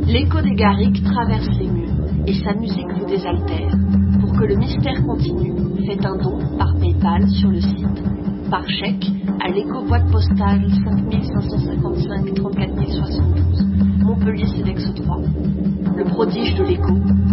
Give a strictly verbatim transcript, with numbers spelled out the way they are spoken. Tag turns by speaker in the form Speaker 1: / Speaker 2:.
Speaker 1: L'écho des Garrigues traverse les murs et sa musique vous désaltère. Pour que le mystère continue, faites un don par PayPal sur le site, par chèque à l'écho boîte postale cinq cinq cent cinquante-cinq trente-quatre mille soixante-douze, Montpellier Cedex trois. Le prodige de l'écho